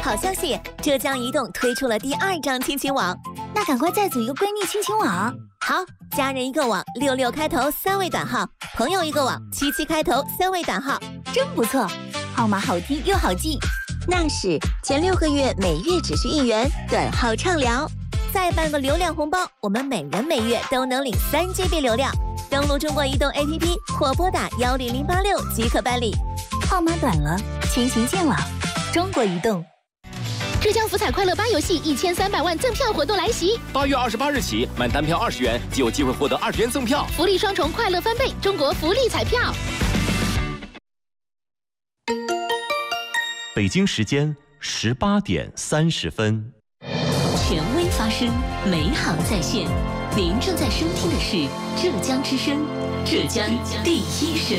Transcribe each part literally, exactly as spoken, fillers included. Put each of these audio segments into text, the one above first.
好消息，浙江移动推出了第二张亲情网， 那赶快再组一个闺蜜亲情网。 好，家人一个网，六六开头三位短号；朋友一个网，七七开头三位短号， 真不错，号码好听又好记。 那是前六个月每月只需一元，短号畅聊，再办个流量红包，我们每人每月都能领三 G B 流量。登录中国移动 A P P 或拨打幺零零八六即可办理。 号码短了，亲情见网，中国移动。 浙江福彩快乐八游戏一千三百万赠票活动来袭， 八月二十八日起，满单票二十元就有机会获得二十元赠票， 福利双重，快乐翻倍！中国福利彩票。 北京时间十八点三十分。 权威发声，美好在线。您正在收听的是浙江之声，浙江第一声。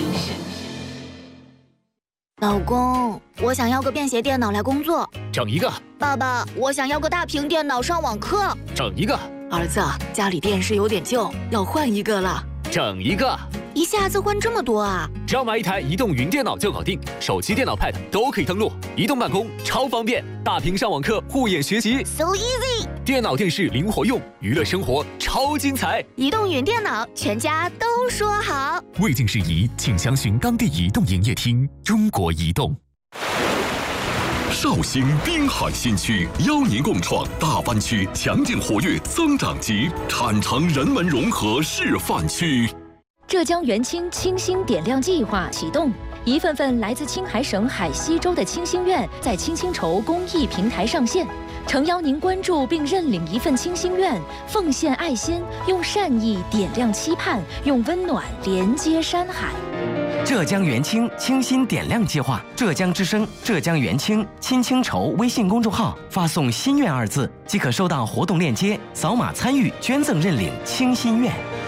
老公，我想要个便携电脑来工作。 整一个。 爸爸，我想要个大屏电脑上网课。 整一个。 儿子，家里电视有点旧，要换一个了。 整一个。 一下子换这么多啊？ 只要买一台移动云电脑就搞定，手机、电脑、Pad 都可以登录，移动办公超方便，大屏上网课、护眼学习 ，so easy。 电脑、电视灵活用，娱乐生活超精彩。 移动云电脑，全家都说好。 未经事宜，请详询当地移动营业厅。中国移动。 绍兴滨海新区邀您共创大湾区强劲活跃增长极产城人文融合示范区。 浙江元清清新点亮计划启动，一份份来自青海省海西州的清心愿在清新筹公益平台上线，诚邀您关注并认领一份清心愿，奉献爱心，用善意点亮期盼，用温暖连接山海。 浙江元清清新点亮计划，浙江之声、浙江元清亲清筹微信公众号发送“心愿”二字即可收到活动链接，扫码参与捐赠认领清心愿。